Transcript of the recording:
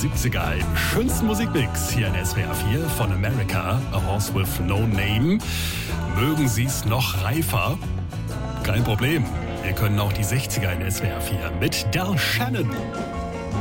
70er im schönsten Musikmix hier in SWR 4 von America, A Horse with No Name. Mögen Sie es noch reifer? Kein Problem. Wir können auch die 60er in SWR 4 mit Del Shannon.